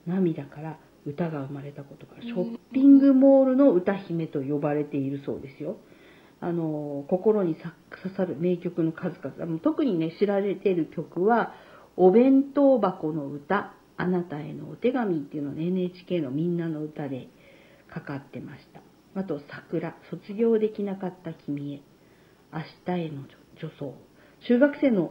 涙から歌が生まれたことから、ショッピングモールの歌姫と呼ばれているそうですよ。心に刺さる名曲の数々。特にね、知られている曲は、お弁当箱の歌、あなたへのお手紙っていうのを NHK のみんなの歌でかかってました。あと、桜、卒業できなかった君へ、明日への助走。中学生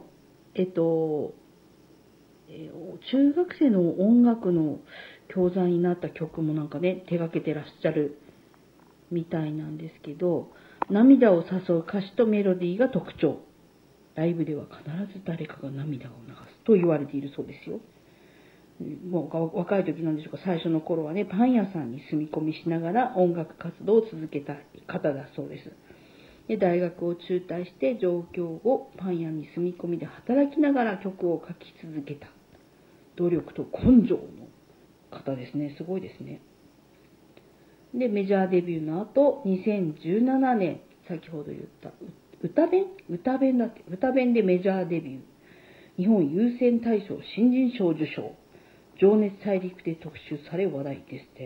の音楽の教材になった曲もなんかね、手掛けてらっしゃるみたいなんですけど、涙を誘う歌詞とメロディーが特徴。ライブでは必ず誰かが涙を流すと言われているそうですよ。もう若い時なんでしょうか、最初の頃はね、パン屋さんに住み込みしながら音楽活動を続けた方だそうです。で、大学を中退して上京後、パン屋に住み込みで働きながら曲を書き続けた。努力と根性の方ですね。すごいですね。で、メジャーデビューの後、2017年、先ほど言った歌弁でメジャーデビュー。日本優先大賞新人賞受賞。情熱大陸で特集され話題ですって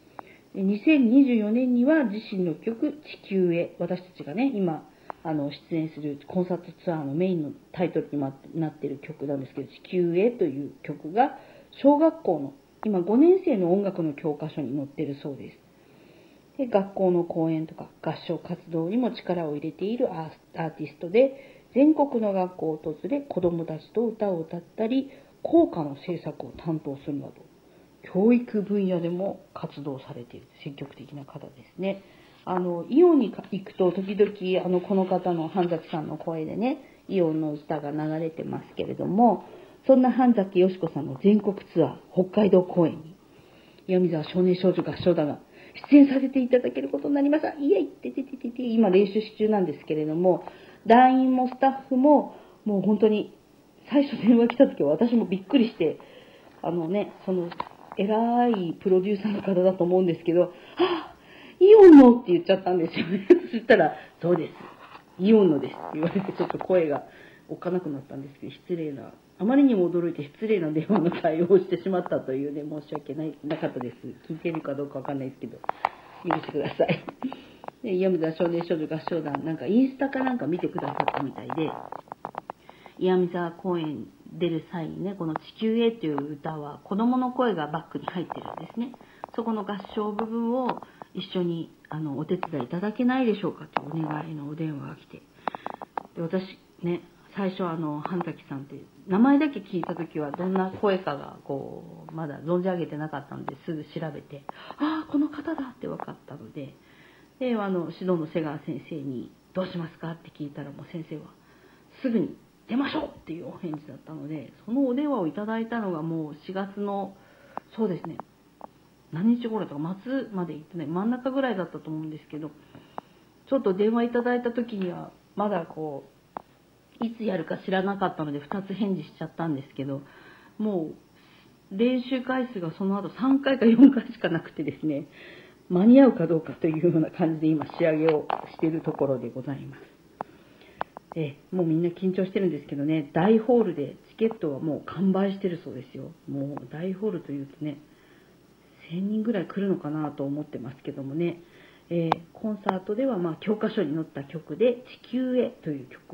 。2024年には自身の曲地球へ、私たちがね、今出演するコンサートツアーのメインのタイトルになっている曲なんですけど、地球へという曲が小学校の今5年生の音楽の教科書に載っているそうです。で、学校の講演とか合唱活動にも力を入れているアーティストで、全国の学校を訪れ子どもたちと歌を歌ったり、校歌の制作を担当するなど教育分野でも活動されている積極的な方ですね。イオンに行くと時々この方の半崎さんの声でね、イオンの歌が流れてますけれども、そんな半崎よし子さんの全国ツアー北海道公演に岩見沢少年少女合唱団が出演させていただけることになりました。イエイって今練習中なんですけれども、団員もスタッフももう本当に最初電話来た時は私もびっくりして、その偉いプロデューサーの方だと思うんですけど、イオンのって言っちゃったんですよね。そしたら、そうです。イオンのですって言われて、ちょっと声がおっかなくなったんですけど、あまりにも驚いて失礼な電話の対応をしてしまったというね、申し訳なかったです。聞いてるかどうかわかんないですけど、許してください。で、岩見沢少年少女合唱団、なんかインスタかなんか見てくださったみたいで、岩見沢公演出る際にね、この地球へという歌は子供の声がバックに入ってるんですね。そこの合唱部分を一緒にお手伝いいただけないでしょうかというお願いのお電話が来て、で、私ね、最初半崎さんって名前だけ聞いた時はどんな声かがまだ存じ上げてなかったので、すぐ調べて、この方だって分かったので、で、指導の瀬川先生にどうしますかって聞いたら、もう先生はすぐに出ましょうっていうお返事だったので、そのお電話をいただいたのがもう4月の、そうですね、何日頃とか末まで行ってない、真ん中ぐらいだったと思うんですけど、ちょっと電話いただいた時にはまだいつやるか知らなかったので2つ返事しちゃったんですけど、もう練習回数がその後3回か4回しかなくてですね、間に合うかどうかというような感じで今仕上げをしているところでございます。もうみんな緊張してるんですけどね、大ホールでチケットはもう完売してるそうですよ。もう大ホールというとね、1000人ぐらい来るのかなと思ってますけどもね、コンサートでは教科書に載った曲で地球へという曲